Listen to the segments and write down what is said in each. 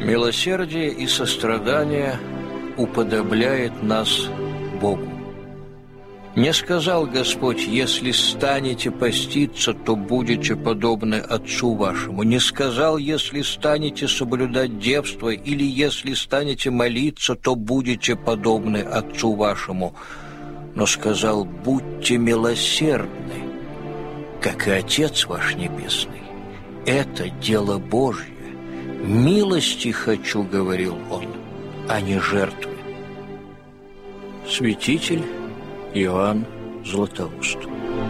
Милосердие и сострадание уподобляет нас Богу. Не сказал Господь: если станете поститься, то будете подобны Отцу вашему. Не сказал: если станете соблюдать девство, или если станете молиться, то будете подобны Отцу вашему. Но сказал: будьте милосердны, как и Отец ваш Небесный. Это дело Божье. Милости хочу, говорил он, а не жертвы. Святитель Иоанн Златоуст.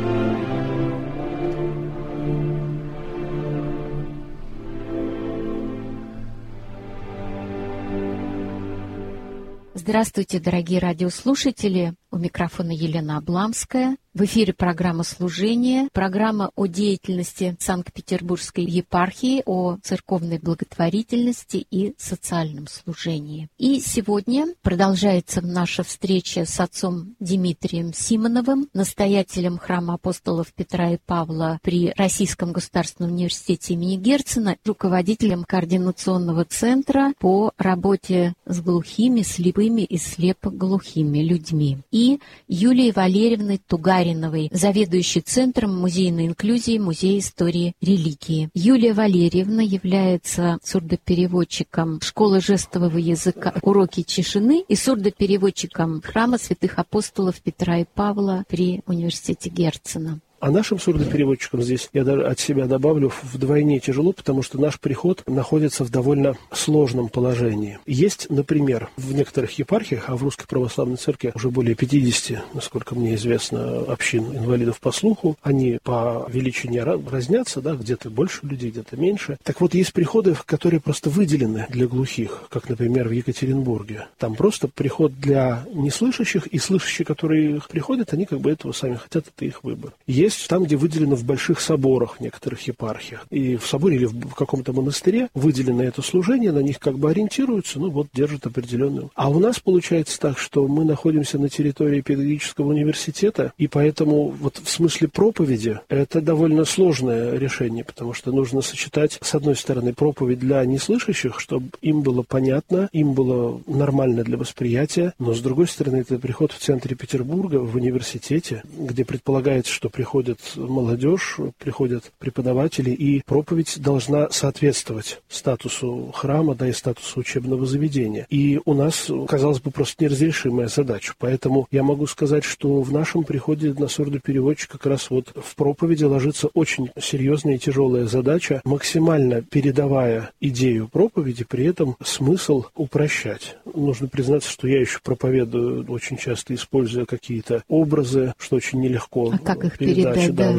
Здравствуйте, дорогие радиослушатели! У микрофона Елена Обламская. В эфире программа «Служение», программа о деятельности Санкт-Петербургской епархии, о церковной благотворительности и социальном служении. И сегодня продолжается наша встреча с отцом Дмитрием Симоновым, настоятелем храма апостолов Петра и Павла при Российском государственном университете имени Герцена, руководителем координационного центра по работе с глухими, слепыми и слепоглухими людьми. И Юлией Валерьевной Тугариновой, заведующей Центром музейной инклюзии Музея истории религии. Юлия Валерьевна является сурдопереводчиком школы жестового языка «Уроки тишины» и сурдопереводчиком храма святых апостолов Петра и Павла при университете Герцена. А нашим сурдопереводчикам здесь, я даже от себя добавлю, вдвойне тяжело, потому что наш приход находится в довольно сложном положении. Есть, например, в некоторых епархиях, а в Русской Православной Церкви уже более 50, насколько мне известно, общин инвалидов по слуху, они по величине разнятся, да, где-то больше людей, где-то меньше. Так вот, есть приходы, которые просто выделены для глухих, как, например, в Екатеринбурге. Там просто приход для неслышащих, и слышащие, которые приходят, они как бы этого сами хотят, это их выбор. Есть там, где выделено в больших соборах в некоторых епархиях. И в соборе или в каком-то монастыре выделено это служение, на них как бы ориентируются, держат определенную. А у нас получается так, что мы находимся на территории педагогического университета, и поэтому в смысле проповеди это довольно сложное решение, потому что нужно сочетать, с одной стороны, проповедь для неслышащих, чтобы им было понятно, им было нормально для восприятия, но с другой стороны, это приход в центре Петербурга, в университете, где предполагается, что приходит молодежь, приходят преподаватели, и проповедь должна соответствовать статусу храма, и статусу учебного заведения. И у нас, казалось бы, просто неразрешимая задача. Поэтому я могу сказать, что в нашем приходе на сурдопереводчика как раз в проповеди ложится очень серьезная и тяжелая задача, максимально передавая идею проповеди, при этом смысл упрощать. Нужно признаться, что я еще проповедую очень часто, используя какие-то образы, что очень нелегко. А как их передать?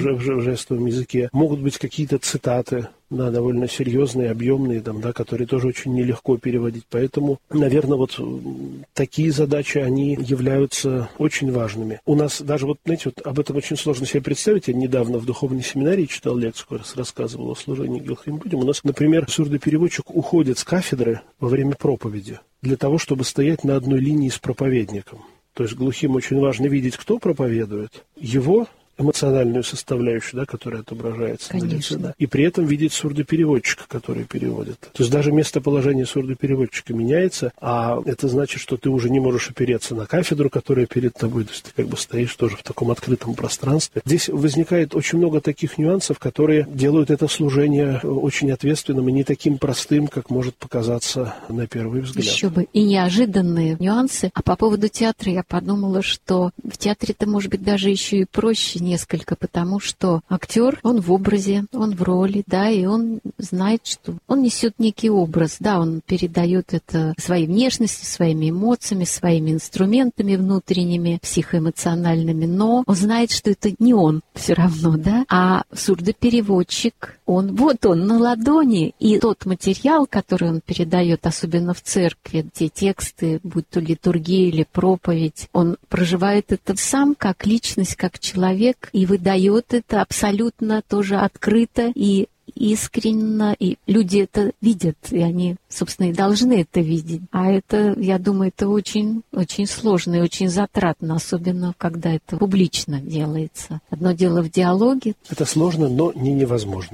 В жестовом языке. Могут быть какие-то цитаты, довольно серьезные, объемные, которые тоже очень нелегко переводить. Поэтому, наверное, такие задачи, они являются очень важными. У нас даже, об этом очень сложно себе представить. Я недавно в духовной семинарии читал лекцию, рассказывал о служении глухим людям. У нас, например, сурдопереводчик уходит с кафедры во время проповеди для того, чтобы стоять на одной линии с проповедником. То есть глухим очень важно видеть, кто проповедует, его эмоциональную составляющую, которая отображается на лице, и при этом видеть сурдопереводчика, который переводит. То есть даже местоположение сурдопереводчика меняется, а это значит, что ты уже не можешь опереться на кафедру, которая перед тобой, то есть ты как бы стоишь тоже в таком открытом пространстве. Здесь возникает очень много таких нюансов, которые делают это служение очень ответственным и не таким простым, как может показаться на первый взгляд. Еще бы и неожиданные нюансы. А по поводу театра я подумала, что в театре-то может быть даже еще и проще несколько, потому что актер, он в образе, он в роли, и он знает, что он несет некий образ, он передает это своей внешностью, своими эмоциями, своими инструментами внутренними, психоэмоциональными, но он знает, что это не он все равно, а сурдопереводчик, он на ладони, и тот материал, который он передает, особенно в церкви, те тексты, будь то литургия или проповедь, он проживает это сам как личность, как человек, и выдает это абсолютно тоже открыто и искренне, и люди это видят, и они, собственно, и должны это видеть. А это, я думаю, это очень, очень сложно и очень затратно, особенно когда это публично делается. Одно дело в диалоге. Это сложно, но не невозможно.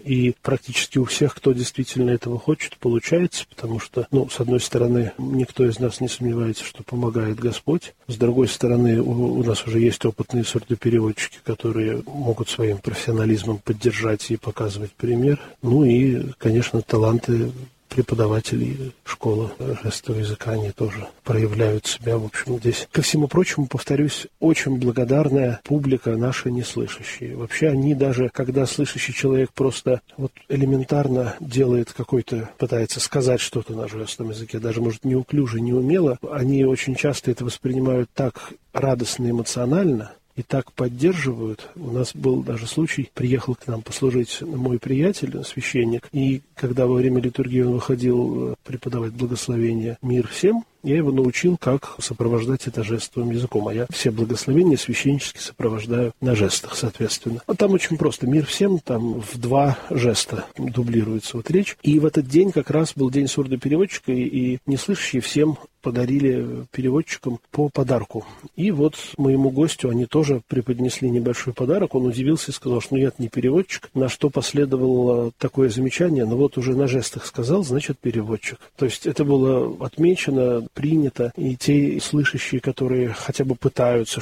И практически у всех, кто действительно этого хочет, получается, потому что, с одной стороны, никто из нас не сомневается, что помогает Господь. С другой стороны, у нас уже есть опытные сурдопереводчики, которые могут своим профессионализмом поддержать и показывать пример. И, конечно, таланты преподавателей школы жестового языка, они тоже проявляют себя. В общем, здесь, ко всему прочему, повторюсь, очень благодарная публика, наши неслышащие. Вообще, они даже, когда слышащий человек просто элементарно делает пытается сказать что-то на жестовом языке, даже, может, неуклюже, неумело, они очень часто это воспринимают так радостно, эмоционально, и так поддерживают. У нас был даже случай, приехал к нам послужить мой приятель, священник, и когда во время литургии он выходил преподавать благословение «Мир всем», я его научил, как сопровождать это жестовым языком. А я все благословения священнически сопровождаю на жестах, соответственно. Там очень просто. «Мир всем», там в 2 жеста дублируется речь. И в этот день как раз был день сурдопереводчика, и неслышащие всем подарили переводчикам по подарку. И моему гостю они тоже преподнесли небольшой подарок. Он удивился и сказал, что я не переводчик. На что последовало такое замечание: уже на жестах сказал, значит переводчик. То есть это было отмечено, принято. И те слышащие, которые хотя бы пытаются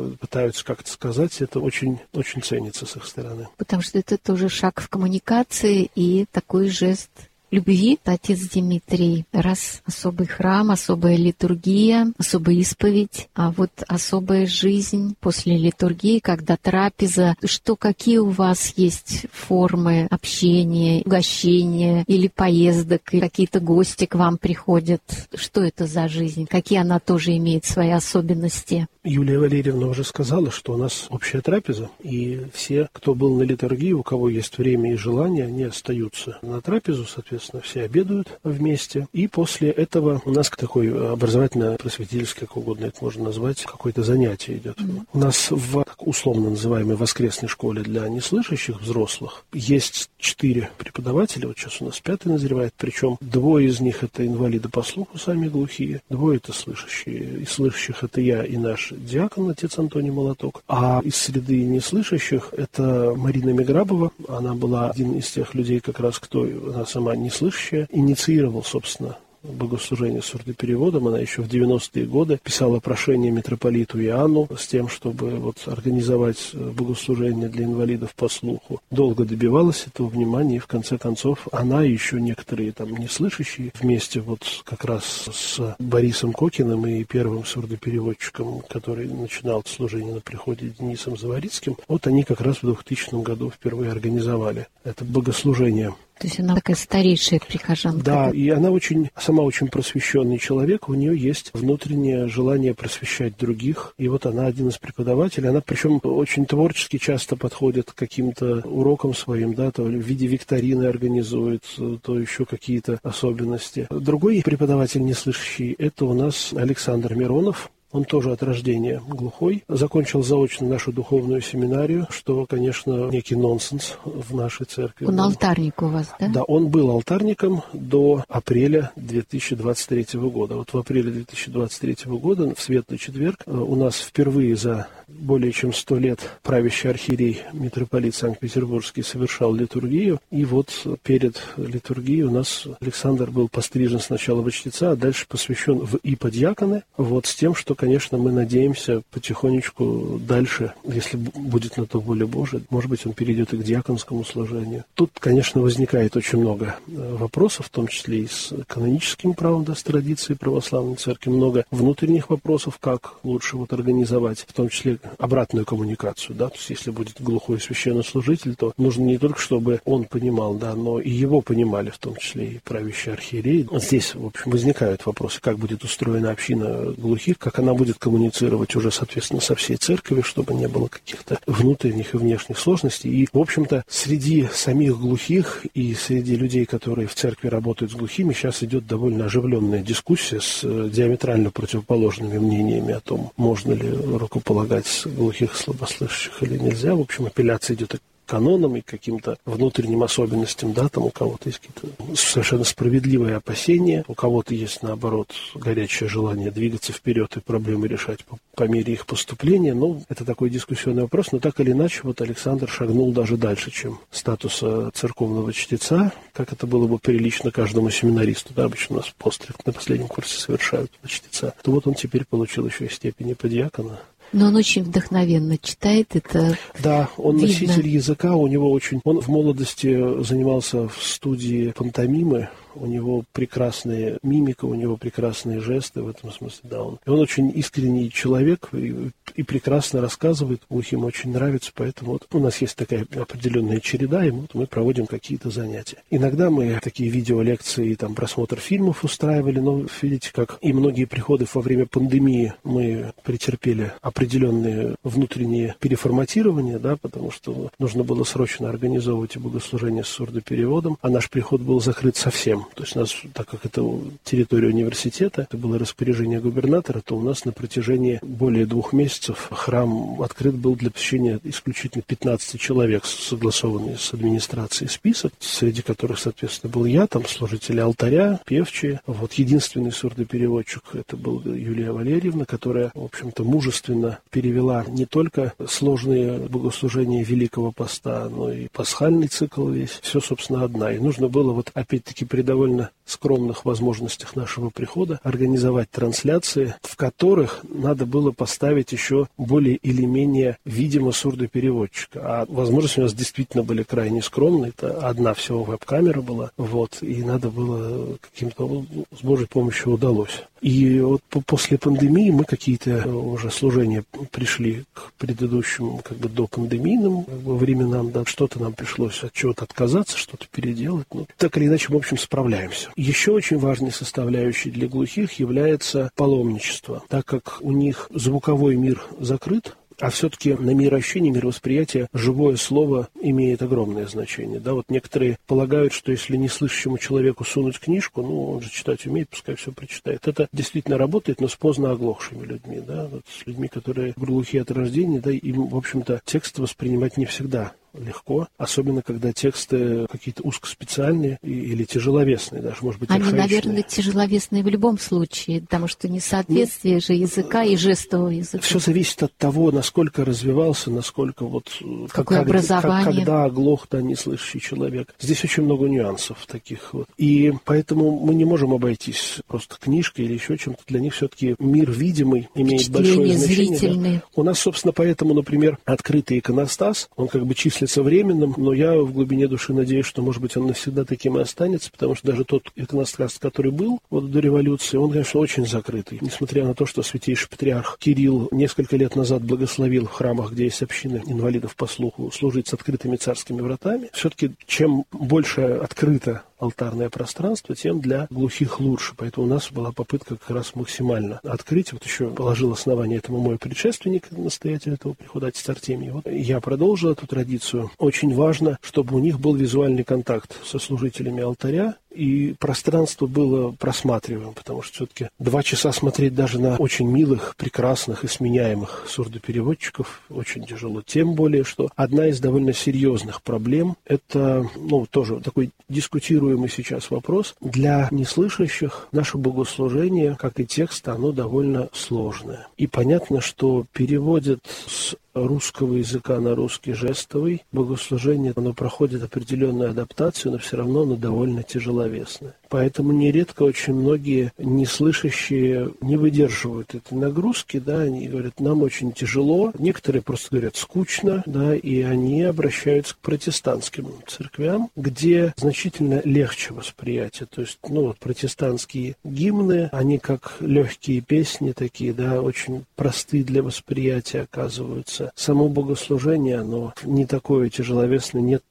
как-то сказать, это очень, очень ценится с их стороны. Потому что это тоже шаг в коммуникации и такой жест любви. Отец Дмитрий, раз особый храм, особая литургия, особая исповедь, а особая жизнь после литургии, когда трапеза, какие у вас есть формы общения, угощения или поездок, и какие-то гости к вам приходят? Что это за жизнь? Какие она тоже имеет свои особенности? Юлия Валерьевна уже сказала, что у нас общая трапеза, и все, кто был на литургии, у кого есть время и желание, они остаются на трапезу, соответственно, все обедают вместе. И после этого у нас такой образовательно-просветительский, как угодно это можно назвать, какое-то занятие идет. У нас в условно называемой воскресной школе для неслышащих взрослых есть 4 преподавателя. Сейчас у нас 5-й назревает, причем 2 из них это инвалиды по слуху, сами глухие, 2 это слышащие. Из слышащих это я и наш диакон, отец Антоний Молоток. А из среды неслышащих это Марина Меграбова. Она была один из тех людей, как раз кто, она сама неслышащая, инициировал, собственно, богослужение сурдопереводом. Она еще в 90-е годы писала прошение митрополиту Иоанну с тем, чтобы организовать богослужение для инвалидов по слуху. Долго добивалась этого внимания, и в конце концов она и еще некоторые неслышащие вместе как раз с Борисом Кокиным и первым сурдопереводчиком, который начинал служение на приходе, Денисом Заворицким, они как раз в 2000 году впервые организовали это богослужение. То есть она такая старейшая прихожанка. Да, и она сама очень просвещенный человек, у нее есть внутреннее желание просвещать других. И она один из преподавателей, она причем очень творчески часто подходит к каким-то урокам своим, то в виде викторины организует, то еще какие-то особенности. Другой преподаватель неслышащий, это у нас Александр Миронов. Он тоже от рождения глухой. Закончил заочно нашу духовную семинарию, что, конечно, некий нонсенс в нашей церкви. Он алтарник у вас, да? Да, он был алтарником до апреля 2023 года. В апреле 2023 года, в Светлый четверг, у нас впервые за более чем 100 лет правящий архиерей митрополит Санкт-Петербургский совершал литургию. И перед литургией у нас Александр был пострижен сначала во чтеца, а дальше посвящен в иподьяконы. С тем, что, конечно, мы надеемся потихонечку дальше, если будет на то воля Божия, может быть, он перейдет и к диаконскому служению. Тут, конечно, возникает очень много вопросов, в том числе и с каноническим правом, с традицией православной церкви, много внутренних вопросов, как лучше организовать, в том числе обратную коммуникацию, То есть, если будет глухой священнослужитель, то нужно не только, чтобы он понимал, но и его понимали, в том числе и правящий архиерей. Здесь, в общем, возникают вопросы, как будет устроена община глухих, как она будет коммуницировать уже, соответственно, со всей церковью, чтобы не было каких-то внутренних и внешних сложностей. И, в общем-то, среди самих глухих и среди людей, которые в церкви работают с глухими, сейчас идет довольно оживленная дискуссия с диаметрально противоположными мнениями о том, можно ли рукополагать глухих слабослышащих или нельзя. В общем, апелляция идет канонам и каким-то внутренним особенностям, да, там у кого-то есть какие-то совершенно справедливые опасения, у кого-то есть, наоборот, горячее желание двигаться вперед и проблемы решать по мере их поступления. Ну, это такой дискуссионный вопрос, но так или иначе, вот Александр шагнул даже дальше, чем статуса церковного чтеца, как это было бы прилично каждому семинаристу, да, обычно у нас постриг на последнем курсе совершают на чтеца, то вот он теперь получил еще и степень подьякона. Но он очень вдохновенно читает, это да, он видно. Носитель языка, у него очень... Он в молодости занимался в студии пантомимы, у него прекрасная мимика, у него прекрасные жесты в этом смысле, да. Он очень искренний человек и прекрасно рассказывает, ему очень нравится, поэтому вот у нас есть такая определенная череда, и вот мы проводим какие-то занятия. Иногда мы такие видеолекции, там, просмотр фильмов устраивали, но видите, как и многие приходы во время пандемии мы претерпели определенные внутренние переформатирования, да, потому что нужно было срочно организовывать богослужение с сурдопереводом, а наш приход был закрыт совсем. То есть у нас, так как это территория университета, это было распоряжение губернатора, то у нас на протяжении более 2 месяцев храм открыт был для посещения исключительно 15 человек, согласованный с администрацией список, среди которых, соответственно, был я, там служители алтаря, певчие. Вот единственный сурдопереводчик, это был Юлия Валерьевна, которая, в общем-то, мужественно перевела не только сложные богослужения Великого Поста, но и пасхальный цикл весь. Все, собственно, одна. И нужно было вот опять-таки при довольно скромных возможностях нашего прихода организовать трансляции, в которых надо было поставить еще более или менее видимо сурдопереводчика. А возможности у нас действительно были крайне скромные. Это одна всего веб-камера была. Вот, и надо было каким-то, с Божьей помощью удалось. И вот после пандемии мы какие-то уже служения пришли к предыдущим, как бы допандемийным временам, да, что-то нам пришлось от чего-то отказаться, что-то переделать. Ну, так или иначе, в общем, справляемся. Еще очень важной составляющей для глухих является паломничество, так как у них звуковой мир закрыт, а все-таки на мироощущение, мировосприятие живое слово имеет огромное значение. Да, вот некоторые полагают, что если неслышащему человеку сунуть книжку, ну, он же читать умеет, пускай все прочитает. Это действительно работает, но с поздно оглохшими людьми, да, вот с людьми, которые глухие от рождения, да, им, в общем-то, текст воспринимать не всегда легко, особенно когда тексты какие-то узкоспециальные или тяжеловесные, даже, может быть, архаичные. Они, наверное, тяжеловесные в любом случае, потому что несоответствие же языка и жестового языка. Все зависит от того, насколько развивался, насколько вот... Какое образование. Когда оглох, да, неслышащий человек. Здесь очень много нюансов таких вот. И поэтому мы не можем обойтись просто книжкой или еще чем-то. Для них все-таки мир видимый имеет большое значение. Да. У нас, собственно, поэтому, например, открытый иконостас, он как бы числится временным, но я в глубине души надеюсь, что, может быть, он навсегда таким и останется, потому что даже тот иконостас, который был вот до революции, он, конечно, очень закрытый. Несмотря на то, что святейший патриарх Кирилл несколько лет назад благословил в храмах, где есть общины инвалидов по слуху, служить с открытыми царскими вратами, все-таки чем больше открыто алтарное пространство, тем для глухих лучше. Поэтому у нас была попытка как раз максимально открыть. Вот еще положил основание этому мой предшественник, настоятель этого прихода, отец Артемий. Вот я продолжил эту традицию. Очень важно, чтобы у них был визуальный контакт со служителями алтаря, и пространство было просматриваем, потому что все-таки 2 часа смотреть даже на очень милых, прекрасных и сменяемых сурдопереводчиков очень тяжело. Тем более, что одна из довольно серьезных проблем – это, ну, тоже такой дискутируемый сейчас вопрос. Для неслышащих наше богослужение, как и текст, оно довольно сложное. И понятно, что переводят с русского языка на русский жестовый богослужение, оно проходит определенную адаптацию, но все равно оно довольно тяжеловесное. Поэтому нередко очень многие неслышащие не выдерживают этой нагрузки, да, они говорят, нам очень тяжело, некоторые просто говорят, скучно, да, и они обращаются к протестантским церквям, где значительно легче восприятие, то есть, ну, вот протестантские гимны, они как легкие песни такие, да, очень простые для восприятия оказываются. Само богослужение, оно не такое тяжеловесное, нет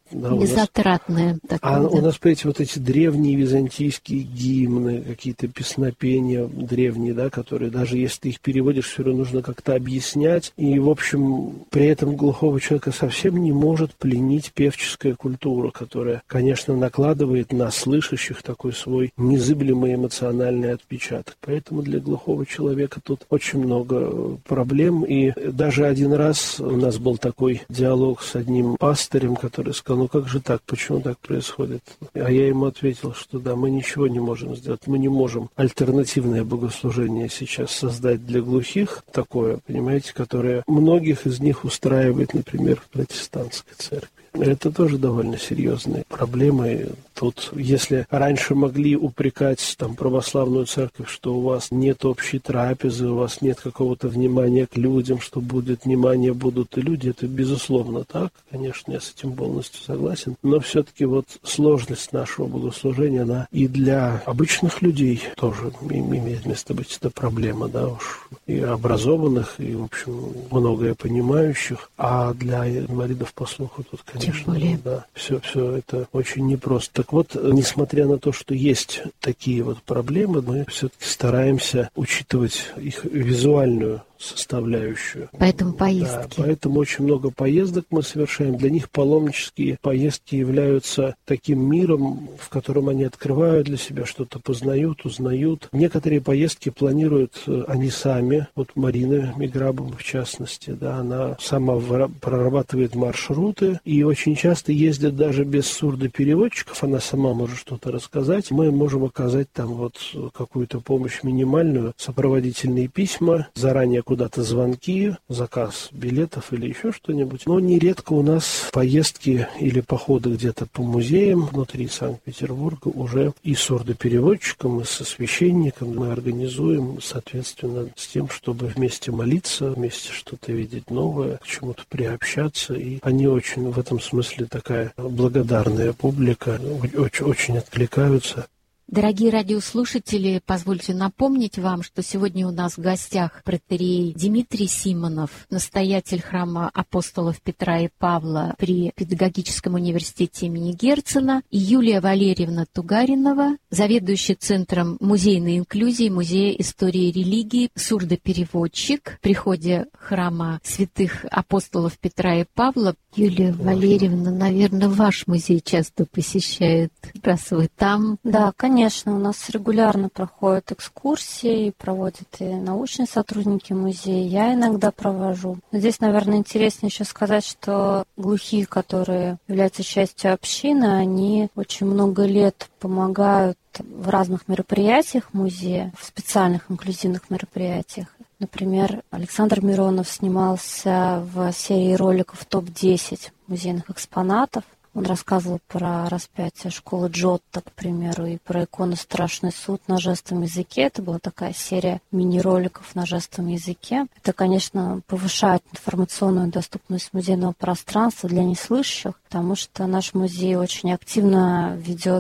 Да, безотратное. У нас, понимаете, вот эти древние византийские гимны, какие-то песнопения древние, да, которые даже если ты их переводишь, все равно нужно как-то объяснять. И, в общем, при этом глухого человека совсем не может пленить певческая культура, которая, конечно, накладывает на слышащих такой свой незыблемый эмоциональный отпечаток. Поэтому для глухого человека тут очень много проблем. И даже один раз у нас был такой диалог с одним пастырем, который сказал: ну как же так, почему так происходит? А я ему ответил, что да, мы ничего не можем сделать, мы не можем альтернативное богослужение сейчас создать для глухих, такое, понимаете, которое многих из них устраивает, например, в протестантской церкви. Это тоже довольно серьезные проблемы. Тут, если раньше могли упрекать там православную церковь, что у вас нет общей трапезы, у вас нет какого-то внимания к людям, что будет внимание, будут и люди, это безусловно так. Конечно, я с этим полностью согласен. Но все-таки вот сложность нашего богослужения, она и для обычных людей тоже имеет место быть. Это проблема, да, уж и образованных, и, в общем, многое понимающих. А для инвалидов по слуху тут, конечно, да, все это очень непросто. Так вот, несмотря на то, что есть такие вот проблемы, мы все-таки стараемся учитывать их визуальную составляющую. Поэтому поездки. Да, поэтому очень много поездок мы совершаем. Для них паломнические поездки являются таким миром, в котором они открывают для себя что-то, познают, узнают. Некоторые поездки планируют они сами. Вот Марина Миграбова, в частности, да, она сама прорабатывает маршруты и очень часто ездит даже без сурдопереводчиков. Она сама может что-то рассказать. Мы можем оказать там вот какую-то помощь минимальную, сопроводительные письма, заранее куда-то звонки, заказ билетов или еще что-нибудь. Но нередко у нас поездки или походы где-то по музеям внутри Санкт-Петербурга уже и с сурдопереводчиком, и со священником мы организуем, соответственно, с тем, чтобы вместе молиться, вместе что-то видеть новое, к чему-то приобщаться. И они очень в этом смысле такая благодарная публика, очень откликаются. Дорогие радиослушатели, позвольте напомнить вам, что сегодня у нас в гостях протоиерей Дмитрий Симонов, настоятель храма апостолов Петра и Павла при Педагогическом университете имени Герцена, и Юлия Валерьевна Тугаринова, заведующий Центром музейной инклюзии Музея истории и религии, сурдопереводчик при ходе храма святых апостолов Петра и Павла. Юлия Валерьевна, наверное, ваш музей часто посещает, раз вы там. Да, конечно, у нас регулярно проходят экскурсии, проводят и научные сотрудники музея, я иногда провожу. Здесь, наверное, интереснее еще сказать, что глухие, которые являются частью общины, они очень много лет помогают в разных мероприятиях музея, в специальных инклюзивных мероприятиях. Например, Александр Миронов снимался в серии роликов «Топ-10 музейных экспонатов». Он рассказывал про распятие школы Джотто, к примеру, и про икону «Страшный суд» на жестовом языке. Это была такая серия мини-роликов на жестовом языке. Это, конечно, повышает информационную доступность музейного пространства для неслышащих, потому что наш музей очень активно ведет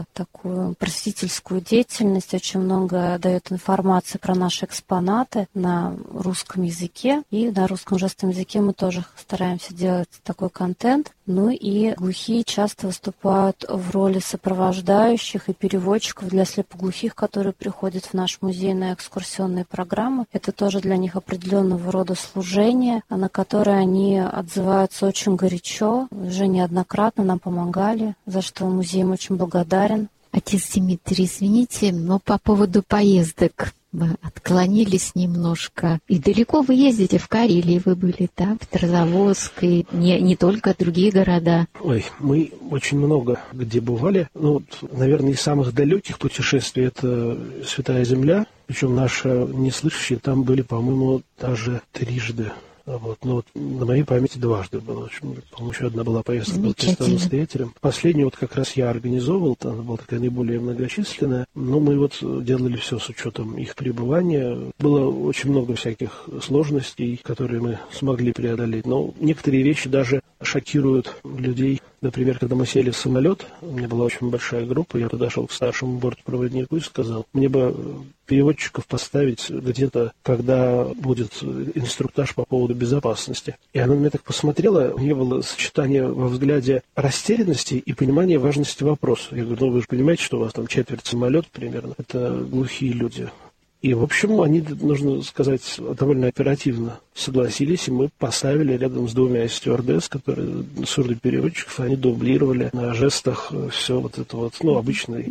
такую просветительскую деятельность, очень много дает информации про наши экспонаты на русском языке. И на русском жестовом языке мы тоже стараемся делать такой контент. Ну и глухие часто выступают в роли сопровождающих и переводчиков для слепоглухих, которые приходят в наш музей на экскурсионные программы. Это тоже для них определенного рода служение, на которое они отзываются очень горячо. Уже неоднократно нам помогали, за что музей им очень благодарен. Отец Дмитрий, извините, но по поводу поездок мы отклонились немножко. И далеко вы ездите, в Карелии вы были, да, в Тарзавозск, и не только другие города. Ой, мы очень много где бывали. Ну, наверное, из самых далеких путешествий это Святая Земля. Причем наши неслышащие там были, по-моему, даже трижды. Вот. Но вот на моей памяти дважды было. По-моему, еще одна была поездка, был настоятелем. Последнюю вот как раз я организовывал, она была такая наиболее многочисленная. Но мы вот делали все с учетом их пребывания. Было очень много всяких сложностей, которые мы смогли преодолеть. Но некоторые вещи даже шокируют людей Например, когда мы сели в самолет, у меня была очень большая группа, я подошел к старшему бортпроводнику и сказал, мне бы переводчиков поставить где-то, когда будет инструктаж по поводу безопасности. И она на меня так посмотрела, у нее было сочетание во взгляде растерянности и понимания важности вопроса. Я говорю, вы же понимаете, что у вас там четверть самолета примерно, это глухие люди. И, в общем, они, нужно сказать, довольно оперативно согласились, и мы поставили рядом с двумя стюардесс, которые сурдопереводчиков, они дублировали на жестах все вот это вот, обычный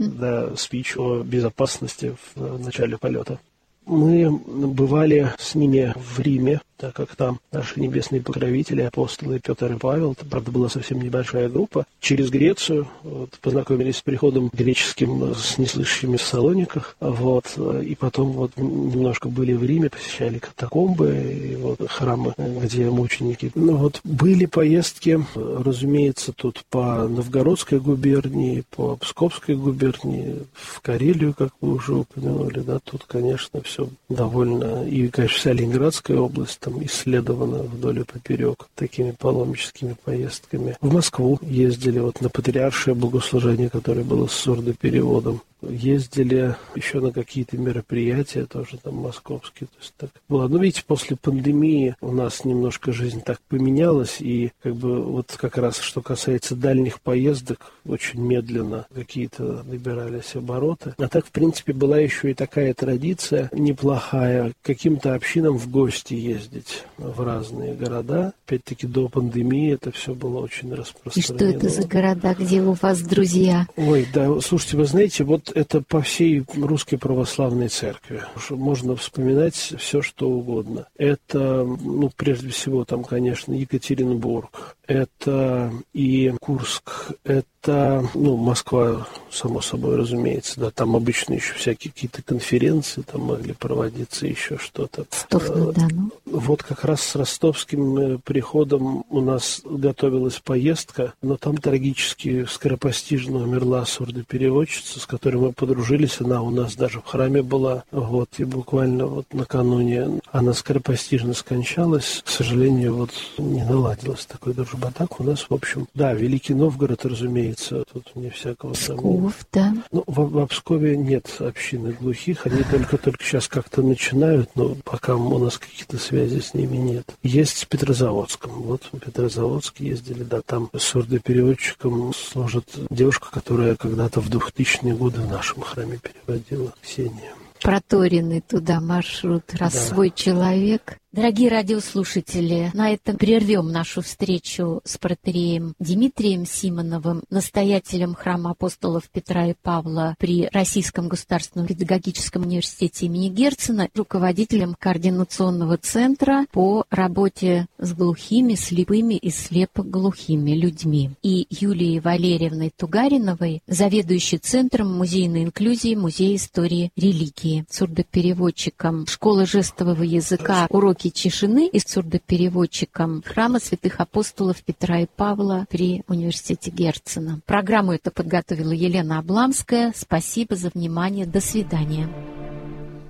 спич о безопасности в начале полета. Мы бывали с ними в Риме, так как там наши небесные покровители, апостолы Петр и Павел, это, правда, была совсем небольшая группа, через Грецию познакомились с приходом греческим с неслышащими в Салониках, и потом немножко были в Риме, посещали катакомбы и храмы, где мученики. Были поездки, разумеется, тут по Новгородской губернии, по Псковской губернии, в Карелию, как вы уже упомянули, тут, конечно, все довольно, и, конечно, вся Ленинградская область там исследована вдоль и поперек такими паломническими поездками. В Москву ездили на Патриаршее богослужение, которое было с сурдопереводом. Ездили еще на какие-то мероприятия, тоже там московские. То есть так было. Но видите, после пандемии у нас немножко жизнь так поменялась, и как раз что касается дальних поездок, очень медленно какие-то набирались обороты. А так, в принципе, была еще и такая традиция неплохая, к каким-то общинам в гости ездить в разные города. Опять-таки, до пандемии это все было очень распространено. И что это за города, где у вас друзья? Ой, да, слушайте, вы знаете, это по всей Русской Православной Церкви. Можно вспоминать все, что угодно. Это, прежде всего, там, конечно, Екатеринбург, это и Курск, это, Москва, само собой, разумеется, да, там обычно еще всякие какие-то конференции там могли проводиться, еще что-то. Как раз с ростовским приходом у нас готовилась поездка, но там трагически скоропостижно умерла сурдопереводчица, с которой мы подружились, она у нас даже в храме была, и буквально накануне она скоропостижно скончалась, к сожалению, не наладилась такой дружба. А так у нас, в общем, да, Великий Новгород, разумеется, тут не всякого сомнения. Псков, да? В Пскове нет общины глухих, они только сейчас как-то начинают, но пока у нас каких-то связей с ними нет. Есть в Петрозаводском. В Петрозаводске ездили, да, там сурдопереводчиком служит девушка, которая когда-то в 2000-е годы в нашем храме переводила, Ксения. Проторенный туда маршрут, свой человек. Дорогие радиослушатели, на этом прервем нашу встречу с протоиереем Дмитрием Симоновым, настоятелем храма апостолов Петра и Павла при Российском государственном педагогическом университете имени Герцена, руководителем координационного центра по работе с глухими, слепыми и слепоглухими людьми, и Юлией Валерьевной Тугариновой, заведующей Центром музейной инклюзии Музея истории религии, сурдопереводчиком Школы жестового языка «Уроки тишины» и сурдопереводчиком храма святых апостолов Петра и Павла при университете Герцена. Программу эту подготовила Елена Обламская. Спасибо за внимание. До свидания.